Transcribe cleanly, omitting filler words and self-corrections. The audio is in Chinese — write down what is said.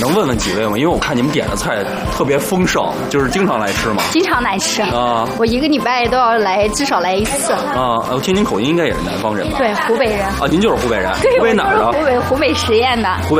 能问问几位吗？因为我看你们点的菜特别丰盛，就是经常来吃吗？ 经常来吃啊， 我1个礼拜都要来，至少来1次。 啊，我听您口音应该也是南方人吧？ 对，湖北人。 啊，您就是湖北人？ 对， 湖北哪儿的？ 湖北实验的。 湖北。